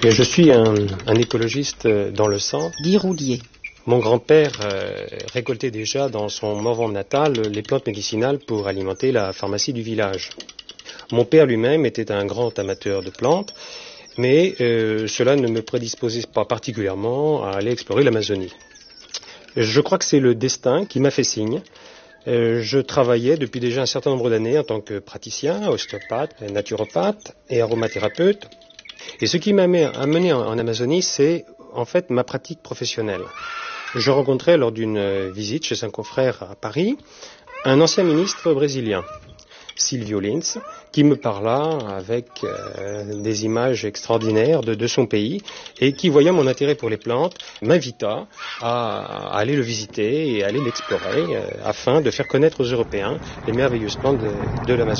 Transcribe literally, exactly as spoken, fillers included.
Je suis un, un écologiste dans le sang. Guy Roulier. Mon grand-père euh, récoltait déjà dans son Morvan natal les plantes médicinales pour alimenter la pharmacie du village. Mon père lui-même était un grand amateur de plantes, mais euh, cela ne me prédisposait pas particulièrement à aller explorer l'Amazonie. Je crois que c'est le destin qui m'a fait signe. Euh, je travaillais depuis déjà un certain nombre d'années en tant que praticien, ostéopathe, naturopathe et aromathérapeute. Et ce qui m'a amené en Amazonie, c'est en fait ma pratique professionnelle. Je rencontrais lors d'une visite chez un confrère à Paris un ancien ministre brésilien, Silvio Lins, qui me parla avec euh, des images extraordinaires de, de son pays et qui, voyant mon intérêt pour les plantes, m'invita à, à aller le visiter et à aller l'explorer euh, afin de faire connaître aux Européens les merveilleuses plantes de, de l'Amazonie.